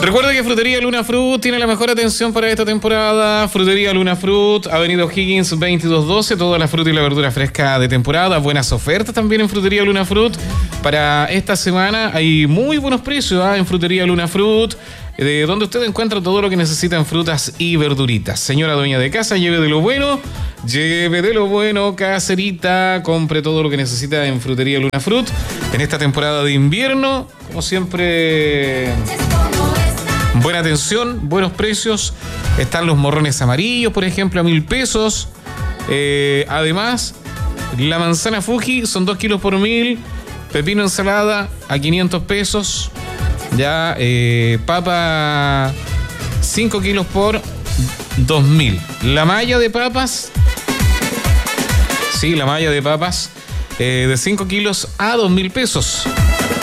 Recuerda que Frutería Luna Fruit tiene la mejor atención para esta temporada. Frutería Luna Fruit, Avenida O'Higgins 2212, toda la fruta y la verdura fresca de temporada. Buenas ofertas también en Frutería Luna Fruit. Para esta semana hay muy buenos precios en Frutería Luna Fruit, donde usted encuentra todo lo que necesita en frutas y verduritas. Señora dueña de casa, lleve de lo bueno, caserita, compre todo lo que necesita en Frutería Luna Fruit. En esta temporada de invierno, como siempre, buena atención, buenos precios. Están los morrones amarillos, por ejemplo, a 1.000 pesos. Además, la manzana Fuji son 2 kilos por 1.000. Pepino ensalada a 500 pesos. Ya, papa 5 kilos por 2.000. La malla de papas. Sí, la malla de papas de 5 kilos a 2.000 pesos.